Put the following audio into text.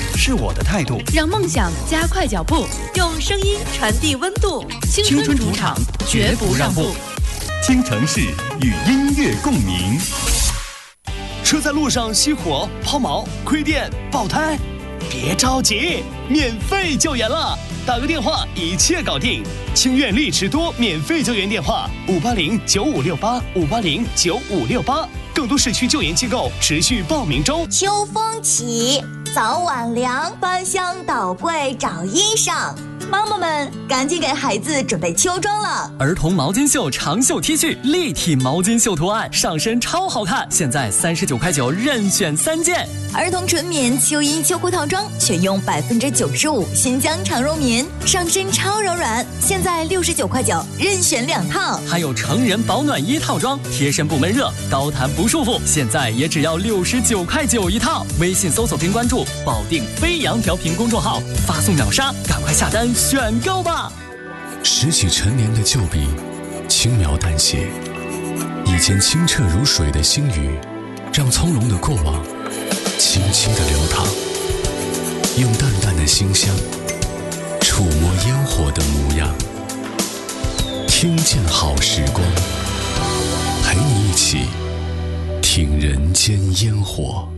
是我的态度， 让梦想加快脚步， 用声音传递温度。 青春主场，绝不让步。 京城市与音乐共鸣。 车在路上熄火、抛锚、亏电、爆胎，别着急，免费救援了，打个电话一切搞定。清苑丽驰多免费救援电话5809568，5809568，更多市区救援机构持续报名中。 秋风起，早晚凉，翻箱倒柜找衣裳。妈妈们，赶紧给孩子准备秋装了！ 儿童毛巾袖长袖 T 恤，立体毛巾袖图案，上身超好看，现在39.9块任选3件。 儿童纯棉秋衣秋裤套装，选用95%新疆长绒棉，上身超柔软，现在69.9块任选2套。 还有成人保暖衣套装，贴身不闷热，高弹不束缚，现在也只要69.9块一套。微信搜索并关注保定飞扬调频公众号，发送秒杀，赶快下单选购吧！ 拾起陈年的旧笔，轻描淡写，以前清澈如水的星宇，让从容的过往轻轻地流淌，用淡淡的馨香触摸烟火的模样，听见好时光，陪你一起听人间烟火。